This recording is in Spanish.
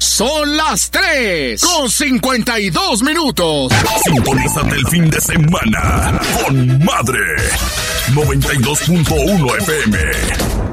Son las 3:52. Sintonízate el fin de semana con Madre 92.1 FM.